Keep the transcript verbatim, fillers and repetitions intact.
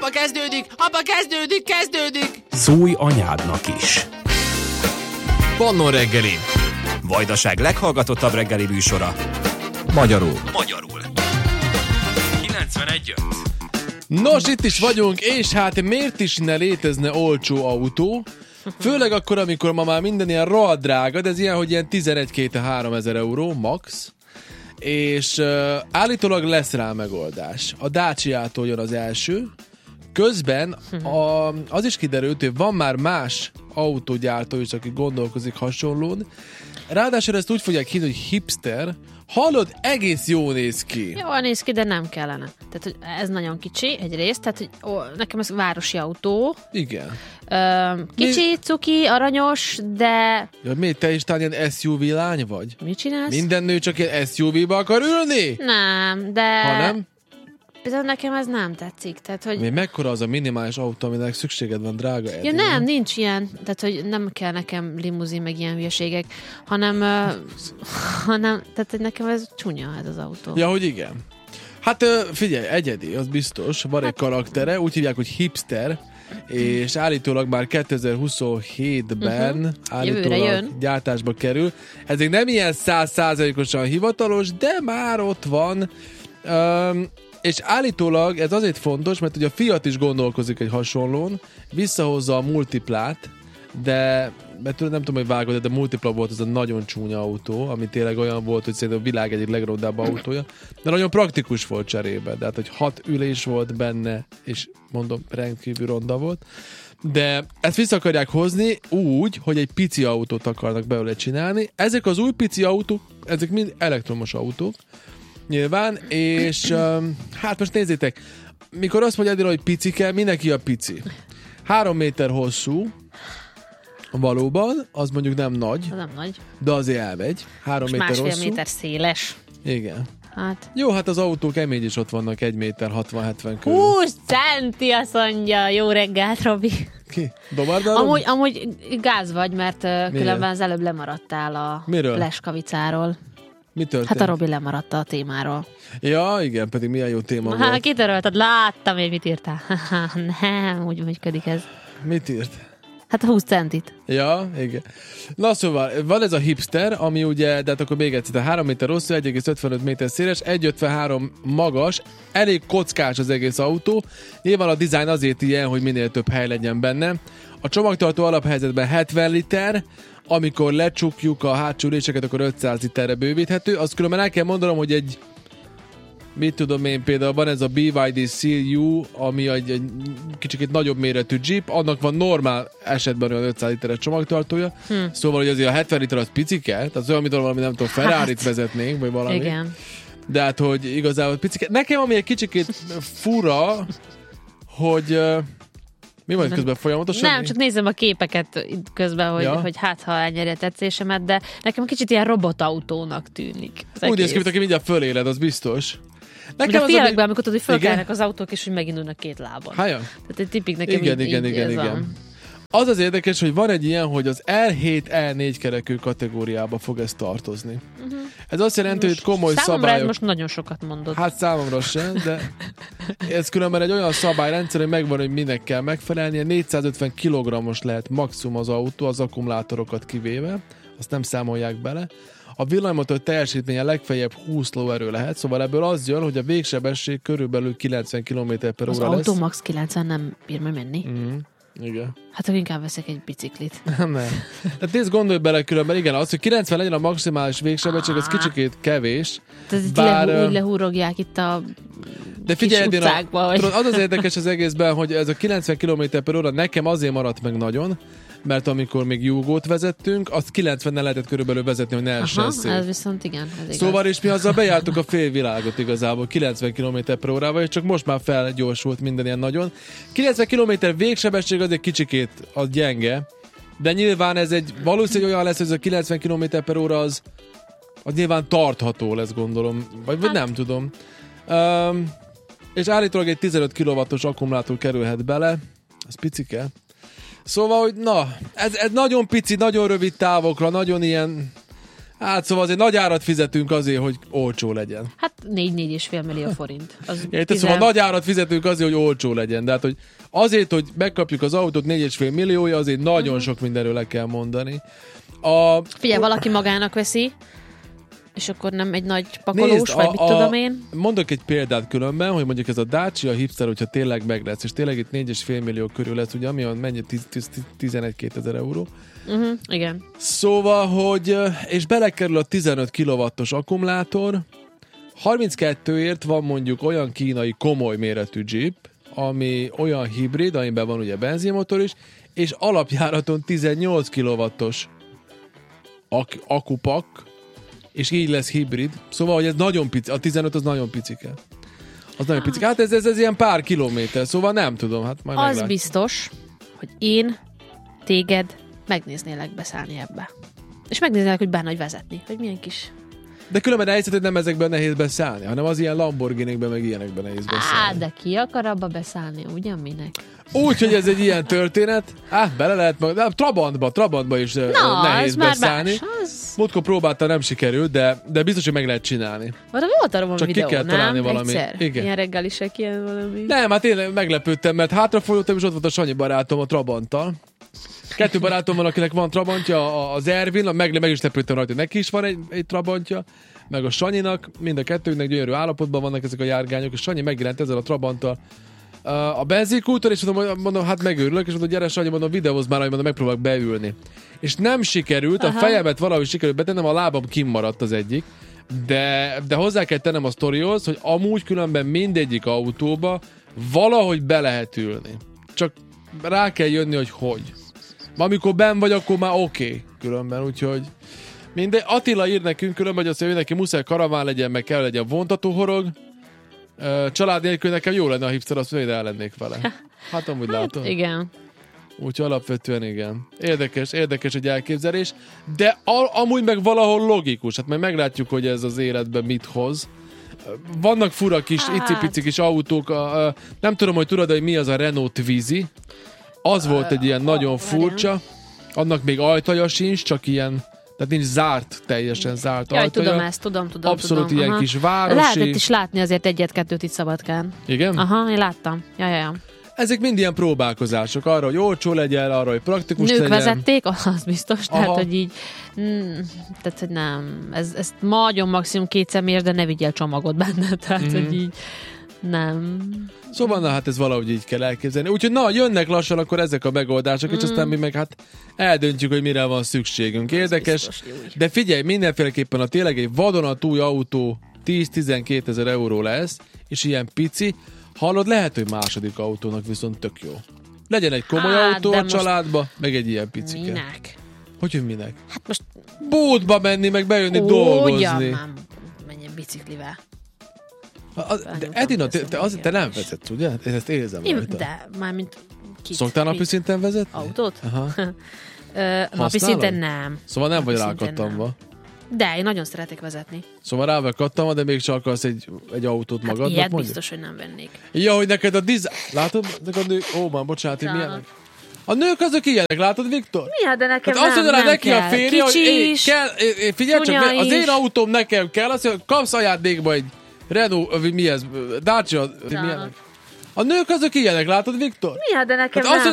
Apa, kezdődik! Apa, kezdődik! Kezdődik! Szólj anyádnak is. Pannon reggeli. Vajdaság leghallgatottabb reggeli műsora. Magyarul. Magyarul. kilencvenegy öt. Nos, itt is vagyunk, és hát miért is ne létezne olcsó autó? Főleg akkor, amikor ma már minden ilyen rohadt drága, de ez ilyen, hogy ilyen tizenegy-három ezer euró max. És uh, állítólag lesz rá megoldás. A Dacia-tól jön az első. Közben a, az is kiderült, hogy van már más autógyártó is, aki gondolkozik hasonlón. Ráadásul ezt úgy fogják hívni, hogy hipster. Hallod, egész jó néz ki. Jól néz ki, de nem kellene. Tehát, hogy ez nagyon kicsi, egyrészt. Tehát, hogy ó, nekem ez városi autó. Igen. Ö, kicsi, mi? Cuki, aranyos, de... Ja, mi, te is talán ilyen es u vé lány vagy? Mit csinálsz? Minden nő csak ilyen es u vé-be akar ülni? Nem, de... Ha nem? Bizony nekem ez nem tetszik. Tehát, hogy... Mi, mekkora az a minimális autó, aminek szükséged van, drága Edi? Ja nem, nincs ilyen. Tehát, hogy nem kell nekem limuzin, meg ilyen hülyeségek, hanem, uh, hanem tehát, hogy nekem ez csúnya ez az autó. Ja, hogy igen. Hát figyelj, egyedi, az biztos. Van hát... egy karaktere, úgy hívják, hogy hipster, és állítólag már kétezer-huszonhétben uh-huh. állítólag gyártásba kerül. Ez még nem ilyen száz százalékosan hivatalos, de már ott van. Um, És állítólag ez azért fontos, mert ugye a Fiat is gondolkozik egy hasonlón, visszahozza a Multiplát, de mert nem tudom, hogy vágod, de Multipla volt az a nagyon csúnya autó, ami tényleg olyan volt, hogy szerintem a világ egyik legrondább autója, de nagyon praktikus volt cserébe, de hát, hogy hat ülés volt benne, és mondom, rendkívül ronda volt. De ezt vissza akarják hozni úgy, hogy egy pici autót akarnak belőle csinálni. Ezek az új pici autók, ezek mind elektromos autók, nyilván, és um, hát most nézzétek, mikor azt mondja, hogy picike, mindenki a pici. Három méter hosszú, valóban, az mondjuk nem nagy. Az nem nagy. De azért elmegy. Három most méter másfél hosszú. méter széles. Igen. Hát. Jó, hát az autók emény is ott vannak egy méter hatvan-hetven körül. húsz centi, azt mondja. Jó reggelt, Robi. Ki? Dobardalom? Amúgy, amúgy gáz vagy, mert uh, különben az előbb lemaradtál a Miről? Leskavicáról. Mi történt? Hát a Robi lemaradt a témáról. Ja, igen, pedig milyen jó téma Hát volt. kitörölted, láttam én, mit írtál. Nem, úgy működik ez. Mit írt? Hát húsz centit. Ja, igen. Na szóval, van ez a hipster, ami ugye, de hát akkor még egyszer, három méter hosszú, egy egész ötvenöt méter széles, egy ötvenhárom magas, elég kockás az egész autó. Nyilván a dizájn azért ilyen, hogy minél több hely legyen benne. A csomagtartó alaphelyzetben hetven liter, amikor lecsukjuk a hátsó üléseket, akkor ötszáz literre bővíthető. Azt különben el kell mondanom, hogy egy mit tudom én, például van ez a bé vé dé Seal U, ami egy, egy kicsit nagyobb méretű Jeep, annak van normál esetben olyan ötszáz literes csomagtartója, hm. Szóval, hogy azért a hetven liter az picike, tehát olyan, mint valami, nem tudom, Ferrarit hát, vezetnénk, vagy valami. Igen. De hát, hogy igazából picike. Nekem ami egy kicsikét fura, hogy mi van közben folyamatosan? Nem, csak nézem a képeket itt közben, hogy, ja. hogy hát ha elnyeri tetszésemet, de nekem kicsit ilyen robotautónak tűnik. Úgy néz ki, mint aki mindjárt föléled, az biztos. Nekem a filmekben, ami... amikor tudod, hogy fölkelnek az autók, és hogy megindulnak két lábon. Hája? Tehát egy tipik nekem igen, így, igen, így igen, igen. Van. Az az érdekes, hogy van egy ilyen, hogy az el hét el négy kerekű kategóriába fog ez tartozni. Uh-huh. Ez azt jelenti, most hogy komoly számomra szabályok... most nagyon sokat mondod. Hát számomra sem, de ez különben egy olyan szabályrendszer, hogy megvan, hogy minek kell megfelelnie. négyszázötven kilogrammos lehet maximum az autó, az akkumulátorokat kivéve. Azt nem számolják bele. A villanymotor teljesítménye legfeljebb húsz lóerő lehet, szóval ebből az jön, hogy a végsebesség körülbelül kilencven kilométer per óra lesz. Az autó max kilencven nem bír meg menni. Mm-hmm. Igen. Hát akkor inkább veszek egy biciklit. Nem. Tehát nézd, gondolj bele különben, igen, az, hogy kilencven legyen a maximális végsebesség, az kicsikét kevés. Tehát bár, le, úgy lehúrogják itt a de figyelj, kis utcákba. Vagy... Tudod, az az érdekes az egészben, hogy ez a kilencven kilométer per óra nekem azért maradt meg nagyon, mert amikor még Jugót vezettünk, azt kilencvennel lehetett körülbelül vezetni, hogy ne essen szét. Ez viszont igen, ez szóval is mi azzal bejártuk a félvilágot igazából kilencven kilométer per órával, és csak most már felgyorsult minden ilyen nagyon. kilencven kilométer végsebesség az egy kicsikét az gyenge, de nyilván ez egy valószínűleg olyan lesz, hogy ez a kilencven kilométer per óra az, az nyilván tartható lesz, gondolom. Vagy, vagy nem tudom. Um, és állítólag egy tizenöt kilowattos akkumulátor kerülhet bele, az picike. Szóval, hogy na, ez, ez nagyon pici, nagyon rövid távokra, nagyon ilyen, Hát szóval azért nagy árat fizetünk azért, hogy olcsó legyen. Hát négy-négy és fél millió forint. Az Érted? tizen... Szóval nagy árat fizetünk azért, hogy olcsó legyen. De hát, hogy azért, hogy megkapjuk az autót négy és fél milliója, azért nagyon uh-huh. sok mindenről le kell mondani. A... Figyelj, valaki magának veszi, és akkor nem egy nagy pakolós, Nézd, vagy a, mit a, tudom én. Mondok egy példát különben, hogy mondjuk ez a Dacia Hipster, hogyha tényleg meg lesz, és tényleg itt négy és fél millió körül lesz, ugye, ami mennyi tizenegy-kétezer euró. Uh-huh, igen. Szóval, hogy és belekerül a tizenöt kilowattos akkumulátor, harminckettőért van mondjuk olyan kínai komoly méretű Jeep, ami olyan hibrid, amiben van ugye benzinmotor is, és alapjáraton tizennyolc kilowattos ak- akupak, és így lesz hibrid. Szóval, hogy ez nagyon pici, a tizenöt az nagyon picike. Az nagyon picike. Hát ez, ez, ez ilyen pár kilométer, szóval nem tudom. Hát majd az meglátjuk. biztos, hogy én téged megnéznélek beszállni ebbe. És megnéznélek, hogy benne, hogy vezetni. Hogy milyen kis... De különben elhiszed, hogy nem ezekben nehéz beszállni, hanem az ilyen Lamborghini-kben meg ilyenekben nehéz beszállni. Á, de ki akar abba beszállni, ugyan minek? Úgy, hogy ez egy ilyen történet, hát bele lehet mag... de Trabantba, Trabantba is Na, nehéz beszállni. Más, az... Múltkor próbálta, nem sikerült, de, de biztos, hogy meg lehet csinálni. Valami volt arra Csak videó, ki kell nem? találni valami. Egyszer? Igen. Ilyen reggelisek, ilyen valami. Nem, hát én meglepődtem, mert hátrafolyottam, és ott volt a Sanyi barátom a Trabanttal. Kettő barátom van, akinek van Trabantja, az Ervin, meg, meg is lepődtem rajta, neki is van egy, egy Trabantja, meg a Sanyinak, mind a kettőnknek gyönyörű állapotban vannak ezek a járgányok, és Sanyi megjelent ezzel a Trabanttal a benzinkulton, és mondom, mondom, hát megőrülök, és mondom, gyere Sanyi, mondom, videózz már, hogy mondom, megpróbálok beülni. És nem sikerült, aha. A fejemet valahogy sikerült betennem, a lábam kimaradt az egyik, de, de hozzá kell tennem a sztorihoz, hogy amúgy különben mindegyik autóba valahogy be lehet ülni. Csak rá kell jönni, hogy hogy. Amikor benn vagy, akkor már oké, okay, különben, úgyhogy mindegy. Attila ír nekünk különben, hogy azt mondja, hogy neki muszáj karaván legyen, meg kell legyen vontatóhorog. Család nélkül nekem jó lenne a hipster, azt mondja, hogy el lennék vele. Hát amúgy hát, látom. Igen. Úgyhogy alapvetően igen. Érdekes, érdekes egy elképzelés, de a, amúgy meg valahol logikus. Hát majd meglátjuk, hogy ez az életben mit hoz. Vannak fura kis, hát. icipici kis autók. A, a, nem tudom, hogy tudod, hogy mi az a Renault Twizy. Az volt egy ilyen nagyon furcsa. Annak még ajtaja sincs, csak ilyen, tehát nincs zárt, teljesen zárt Jaj, ajtaja. tudom ezt, tudom, tudom. Abszolút tudom. ilyen Aha. kis városi. Lehetett is látni azért egyet-kettőt itt Szabadkán. Igen? Aha, én láttam. Ja, ja, ja. Ezek mind ilyen próbálkozások arra, hogy olcsó legyen, arra, hogy praktikus Nők legyen. vezették, az biztos, aha. tehát, hogy így mm, tehát, hogy nem, ez, ez nagyon maximum két személyes, de ne vigyél csomagot benne, tehát, mm. hogy így nem. Szóval na, hát ez valahogy így kell elképzelni. Úgyhogy na, jönnek lassan akkor ezek a megoldások, mm. és aztán mi meg hát eldöntjük, hogy mire van szükségünk. Érdekes, de figyelj, mindenféleképpen a tényleg egy vadonatúj autó tíz-tizenkét ezer euró lesz, és ilyen pici, hallod, lehet, hogy második autónak viszont tök jó. Legyen egy komoly hát, autó a családba, meg egy ilyen picike. Minek? Hogy, hogy minek? Hát most... Bótba menni, meg bejönni Ó, dolgozni. Ugyan, már menjen biciklivel. A, a, de Edina, te, te, az, te nem vezetsz, ugye? Én ezt érzem Én, rajta. de mármint kit? Szoktál napi szinten vezetni? Autót? Aha. Ö, napi szinten nem. Szóval nem napi vagy rákattamva. De én nagyon szeretek vezetni. Szóval rá vagy kattamva, de még csak akarsz egy, egy autót hát magadnak, ilyet mondjuk? biztos, hogy nem vennék. Ja, hogy neked a dizájn... Látod? Neked a nők... Ó, már bocsánat, hogy milyenek? A nők azok ilyenek, látod, Viktor? Mi, de nekem hát nem, azt mondja nem neki kell. a férje, hogy én, kell, én, figyelj csak, az én autóm nekem kell, azt mondja, kapsz ajándékba egy Renault, mi ez, Dacia, milyenek? A nők azok ilyenek, látod, Viktor? Mi, de nekem hát nem.